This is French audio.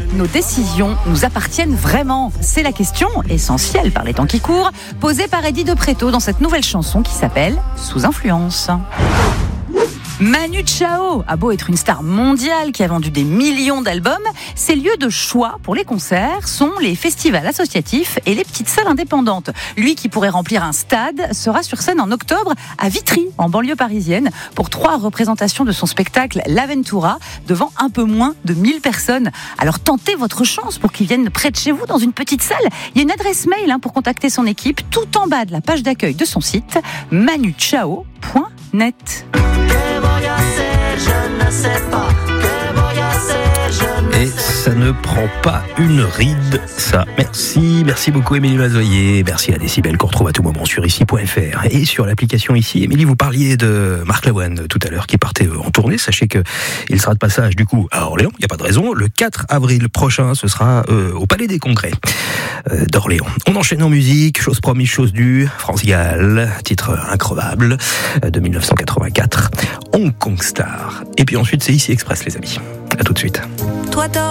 nos décisions nous appartiennent vraiment? C'est la question essentielle par les temps qui courent, posée par Eddie de Pretto dans cette nouvelle chanson qui s'appelle Sous influence. Manu Chao a beau être une star mondiale qui a vendu des millions d'albums, ses lieux de choix pour les concerts sont les festivals associatifs et les petites salles indépendantes. Lui qui pourrait remplir un stade sera sur scène en octobre à Vitry, en banlieue parisienne, pour 3 représentations de son spectacle L'Aventura devant un peu moins de 1000 personnes. Alors tentez votre chance pour qu'il vienne près de chez vous dans une petite salle. Il y a une adresse mail pour contacter son équipe tout en bas de la page d'accueil de son site manuchao.net. Et ça ne prend pas une ride, ça. Merci beaucoup Émilie Mazoyer. Merci à Décibel qu'on retrouve à tout moment sur ici.fr et sur l'application ici. Émilie, vous parliez de Marc Lavoine tout à l'heure qui partait en tournée. Sachez que il sera de passage du coup à Orléans, il n'y a pas de raison. Le 4 avril prochain, ce sera au Palais des Congrès d'Orléans. On enchaîne en musique, chose promise, chose due. France Gall, titre increvable de 1984. Hong Kong Star. Et puis ensuite, c'est Ici Express, les amis. À tout de suite. Toi,